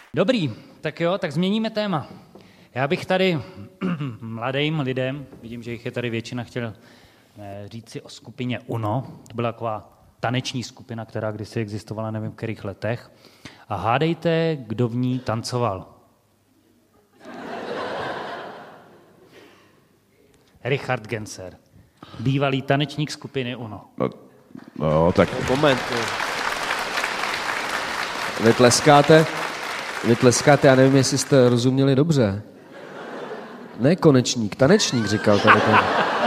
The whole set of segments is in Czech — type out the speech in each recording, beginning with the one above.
Dobrý, tak jo, tak změníme téma. Já bych tady mladým lidem, vidím, že jich je tady většina, chtěl říct si o skupině UNO. To byla taková taneční skupina, která kdysi existovala, nevím v kterých letech. A hádejte, kdo v ní tancoval. Richard Gencer, bývalý tanečník skupiny UNO. No, tak... Moment. Vy tleskáte, já nevím, jestli jste rozuměli dobře. Ne konečník, tanečník, říkal tady ten.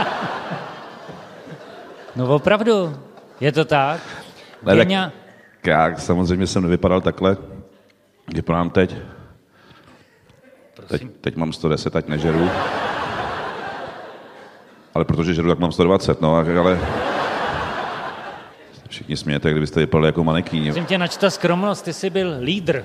No opravdu, je to tak? Ne, tak já samozřejmě jsem nevypadal takhle. Vypadám teď. Teď mám 110, ať nežeru. Ale protože žeru, tak mám 120, no, ale... Všichni smějete, kdybyste vypadali jako manekýně. Musím tě načta skromnost, ty jsi byl lídr.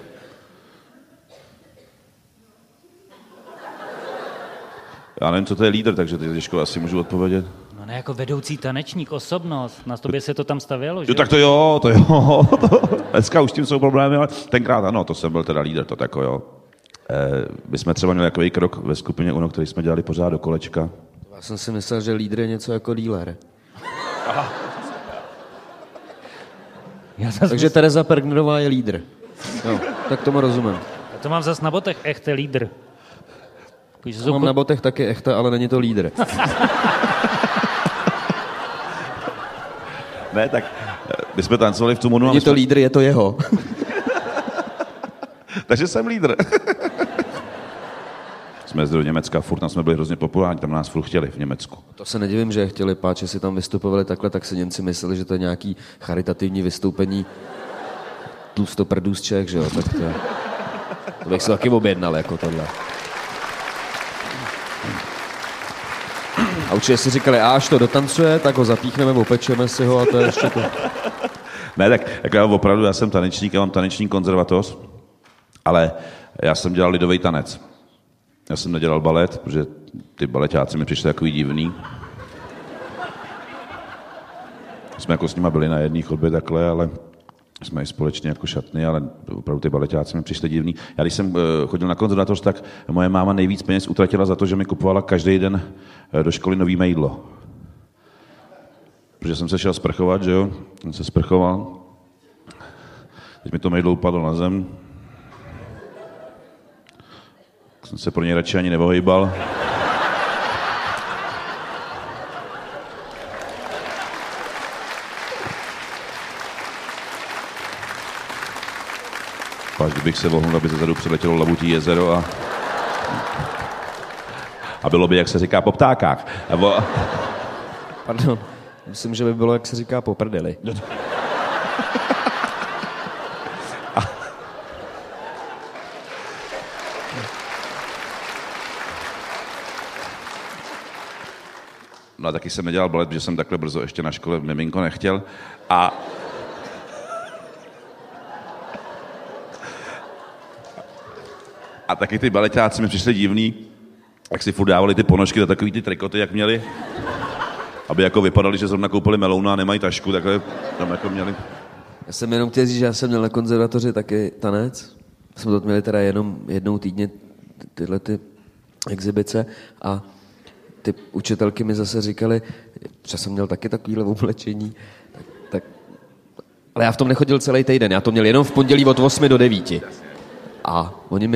Já nevím, co to je lídr, takže ty těžko asi můžu odpovědět. No ne, jako vedoucí tanečník, osobnost. Na tobě se to tam stavělo, že? Jo, tak to jo. Dneska už s tím jsou problémy, ale tenkrát ano, to jsem byl teda lídr, to tako jo. My jsme třeba měli takový krok ve skupině UNO, který jsme dělali pořád do kolečka. Já jsem si myslel, že lídr je něco jako dealer. Takže Tereza Pergnerová je lídr. Jo, tak tomu rozumím. Já to mám zas na botech, echte lídr. Mám na botech taky echte, ale není to lídr. Ne, tak my jsme tancovali v tom UNO. Není to lídr, je to jeho. Takže jsem lídr. Jsme jezdili do Německa, furt tam jsme byli hrozně populární, tam nás furt chtěli v Německu. To se nedivím, že chtěli, páči si tam vystupovali takhle, tak si Němci mysleli, že to je nějaký charitativní vystoupení tlustoprdů z Čech, že jo, tak to bych si taky objednal, jako tohle. A určitě si říkali, až to dotancuje, tak ho zapíchneme, opečeme si ho a to je ještě to. Ne, tak jako já opravdu, já jsem tanečník, já mám taneční konzervatoř, ale já jsem dělal lidový tanec. Já jsem nedělal balet, protože ty baleťáci mi přišli takový divný. Jsme jako s nima byli na jedné chodbě takhle, ale jsme i společně jako šatny, ale opravdu ty baleťáci mi přišli divný. Já když jsem chodil na konzervatoř, tak moje máma nejvíc peněz utratila za to, že mi kupovala každý den do školy nový mýdlo. Protože jsem se šel sprchovat, že jo? Jsem se sprchoval. Teď mi to mýdlo upadlo na zem. Jsem se pro něj radši ani neohejbal. Až kdybych se vohnul, aby zezadu přiletělo Labutí jezero a bylo by, jak se říká, po ptákách. Pardon, myslím, že by bylo, jak se říká, po prdeli. No a taky jsem nedělal balet, protože jsem takhle brzo ještě na škole miminko nechtěl. A taky ty baleťáci mi přišli divný, jak si furt dávali ty ponožky za takový ty trikoty, jak měli. Aby jako vypadali, že zrovna koupili melouna a nemají tašku, takhle tam jako měli. Já jsem jenom chtěl říct, že já jsem měl na konzervatoři taky tanec. Jsme to měli teda jenom jednou týdně tyhle ty exibice a ty učitelky mi zase říkali, že jsem měl taky takovýhle oblečení, tak ale já v tom nechodil celý týden, já to měl jenom v pondělí od 8 do 9. A oni mi